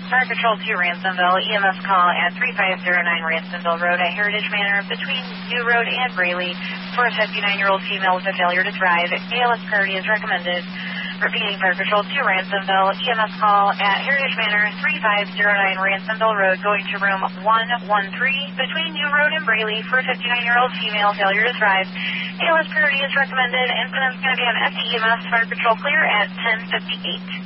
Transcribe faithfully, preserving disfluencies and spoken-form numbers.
Fire Patrol two Ransomville, E M S call at three five zero nine Ransomville Road at Heritage Manor between New Road and Braley for a fifty-nine-year-old female with a failure to drive. A L S priority is recommended. Repeating, Fire Patrol two Ransomville, E M S call at Heritage Manor, three five zero nine Ransomville Road, going to room one one three between New Road and Braley for a fifty-nine-year-old female failure to drive. A L S priority is recommended. Incident's going to be on F D E M S Fire Patrol clear at ten fifty-eight.